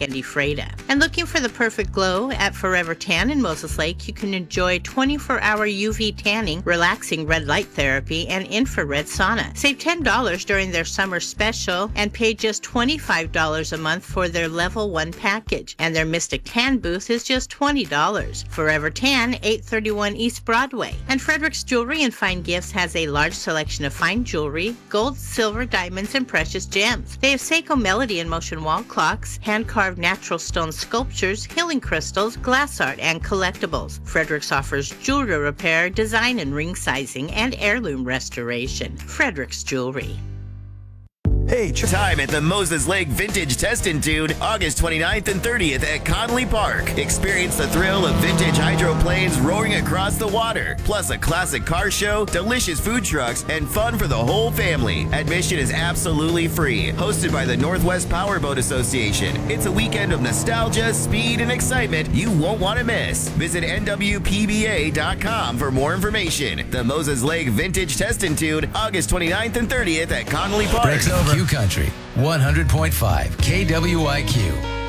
and Ephrata. And looking for the perfect glow? At Forever Tan in Moses Lake, you can enjoy 24-hour UV tanning, relaxing red light therapy, and infrared sauna. Save $10 during their summer special and pay just $25 a month for their Level 1 package. And their Mystic Tan booth is just $20. Forever Tan, 831 East Broadway. And Frederick's Jewelry and Fine Gifts has a large selection of fine jewelry, gold, silver, diamonds, and precious gems. They have Seiko Melody and Motion wall clocks, hand-carved natural stone sculptures, healing crystals, glass art, and collectibles. Frederick's offers jewelry repair, design and ring sizing, and heirloom restoration. Frederick's Jewelry. Hey, time at the Moses Lake Vintage Test and Tune, August 29th and 30th at Connolly Park. Experience the thrill of vintage hydroplanes roaring across the water, plus a classic car show, delicious food trucks, and fun for the whole family. Admission is absolutely free. Hosted by the Northwest Powerboat Association. It's a weekend of nostalgia, speed, and excitement you won't want to miss. Visit nwpba.com for more information. The Moses Lake Vintage Test and Tune, August 29th and 30th at Connolly Park. Breaks over. Q Country 100.5 KWIQ.